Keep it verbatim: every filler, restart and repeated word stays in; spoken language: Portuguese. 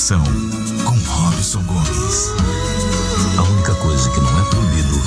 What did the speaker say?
Diversão com Robson Gomes. A única coisa que não é proibido